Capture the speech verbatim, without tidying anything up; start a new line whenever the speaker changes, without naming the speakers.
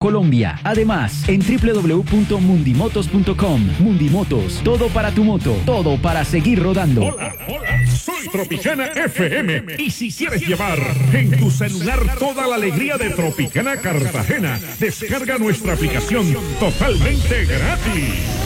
Colombia. Además, en doble u doble u doble u punto mundimotos punto com. Mundimotos, todo para tu moto, todo para seguir rodando.
Hola, hola, soy Tropicana F M. Y si quieres llevar en tu celular toda la alegría de Tropicana Cartagena, descarga nuestra aplicación totalmente gratis.